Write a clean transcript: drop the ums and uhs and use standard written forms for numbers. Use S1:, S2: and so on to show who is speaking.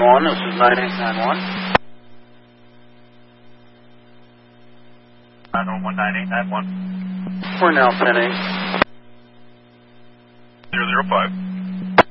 S1: This is 9891. 9019891. We're now 10-8.
S2: 005.